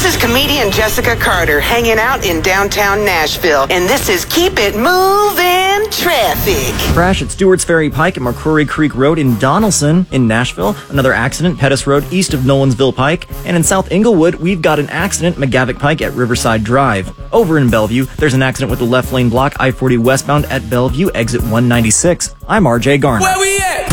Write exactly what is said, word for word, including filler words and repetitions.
is comedian Jessica Carter hanging out in downtown Nashville, and this is Keep It Moving Traffic. Crash at Stewart's Ferry Pike and McCrory Creek Road in Donaldson. In Nashville, another accident, Pettis Road east of Nolensville Pike. And in South Inglewood, we've got an accident, McGavick Pike at Riverside Drive. Over in Bellevue, there's an accident with the left lane block I forty westbound at Bellevue, exit one ninety-six. I'm R J Garner. Where we at?